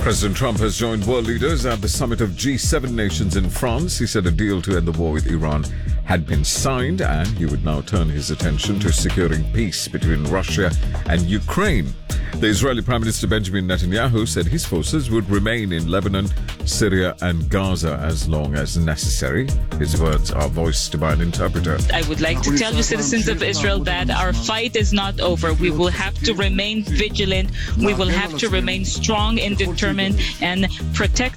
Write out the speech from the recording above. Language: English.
President Trump has joined world leaders at the summit of G7 nations in France. He said a deal to end the war with Iran had been signed and he would now turn his attention to securing peace between Russia and Ukraine. The Israeli Prime Minister Benjamin Netanyahu said his forces would remain in Lebanon, Syria and Gaza as long as necessary. His words are voiced by an interpreter. I would like to tell you, citizens of Israel, that our fight is not over. We will have to remain vigilant. We will have to remain strong and determined and protect